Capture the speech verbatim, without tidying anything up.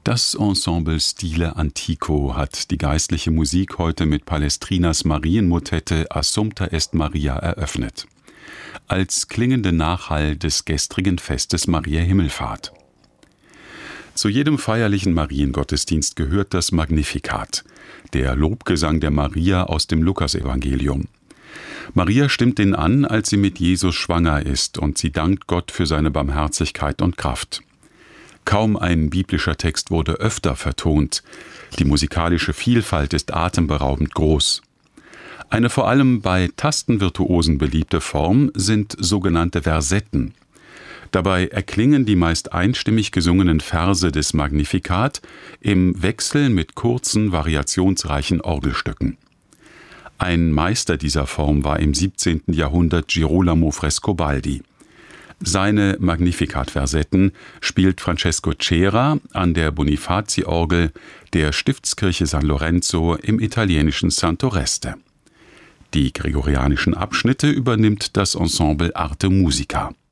Das Ensemble Stile Antico hat die geistliche Musik heute mit Palestrinas Marienmotette Assumpta est Maria eröffnet. Als klingende Nachhall des gestrigen Festes Maria Himmelfahrt. Zu jedem feierlichen Mariengottesdienst gehört das Magnificat, der Lobgesang der Maria aus dem Lukasevangelium. Maria stimmt ihn an, als sie mit Jesus schwanger ist, und sie dankt Gott für seine Barmherzigkeit und Kraft. Kaum ein biblischer Text wurde öfter vertont. Die musikalische Vielfalt ist atemberaubend groß. Eine vor allem bei Tastenvirtuosen beliebte Form sind sogenannte Versetten. Dabei erklingen die meist einstimmig gesungenen Verse des Magnificat im Wechsel mit kurzen, variationsreichen Orgelstücken. Ein Meister dieser Form war im siebzehnten Jahrhundert Girolamo Frescobaldi. Seine Magnificat-Versetten spielt Francesco Cera an der Bonifazi-Orgel der Stiftskirche San Lorenzo im italienischen Santoreste. Die gregorianischen Abschnitte übernimmt das Ensemble Arte Musica.